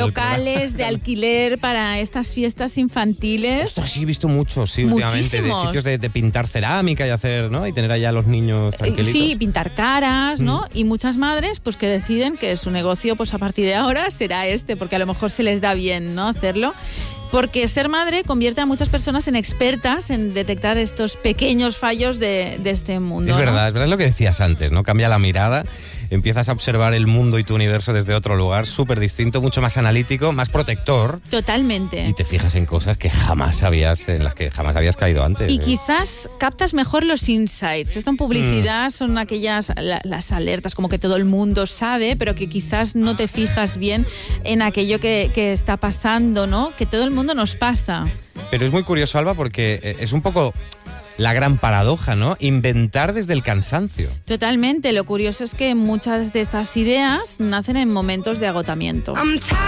locales de alquiler para estas fiestas infantiles. Ostras, sí, he visto muchos, sí, últimamente, de sitios de pintar cerámica y hacer, ¿no? Y tener allá a los niños tranquilitos. Sí, pintar caras, ¿no? Y muchas madres, pues que deciden que su negocio, pues a partir de ahora será porque a lo mejor se les da bien, ¿no? Hacerlo. Porque ser madre convierte a muchas personas en expertas en detectar estos pequeños fallos de este mundo. Es verdad, ¿no? es verdad lo que decías antes, ¿no? Cambia la mirada, empiezas a observar el mundo y tu universo desde otro lugar, súper distinto, mucho más analítico, más protector. Totalmente. Y te fijas en cosas en las que jamás habías caído antes. Y quizás captas mejor los insights. Esto en publicidad son aquellas, las alertas, como que todo el mundo sabe, pero que quizás no te fijas bien en aquello que está pasando, ¿no? Que todo el mundo nos pasa. Pero es muy curioso, Alba, porque es un poco la gran paradoja, ¿no? Inventar desde el cansancio. Totalmente. Lo curioso es que muchas de estas ideas nacen en momentos de agotamiento.